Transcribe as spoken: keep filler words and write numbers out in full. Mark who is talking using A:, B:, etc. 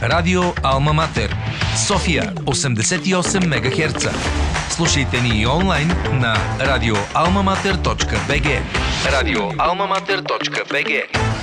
A: Радио Алма Матер. София осемдесет и осем мегахерца. Слушайте ни и онлайн на радио алма матер точка би джи. радио алма матер точка би джи